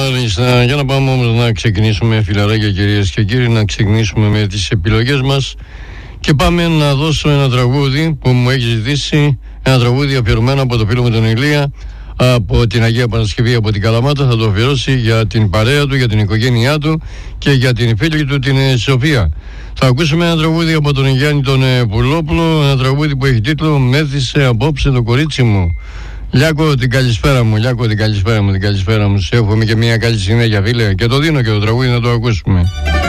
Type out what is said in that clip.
Μάλιστα, για να πάμε όμως να ξεκινήσουμε, φιλαράκια, κυρίες και κύριοι, να ξεκινήσουμε με τις επιλογές μας και πάμε να δώσω ένα τραγούδι που μου έχει ζητήσει, ένα τραγούδι αφιερωμένο από το φίλο μου τον Ηλία από την Αγία Παρασκευή από την Καλαμάτα. Θα το αφιερώσει για την παρέα του, για την οικογένειά του και για την φίλη του την Σοφία. Θα ακούσουμε ένα τραγούδι από τον Γιάννη τον Πουλόπουλο, ένα τραγούδι που έχει τίτλο «Μέθησε απόψε το κορίτσι μου». Λιάκο, την καλησπέρα μου, Λιάκο, την καλησπέρα μου. Σε εύχομαι και μια καλή συνέχεια, φίλε, και το δίνω και το τραγούδι να το ακούσουμε.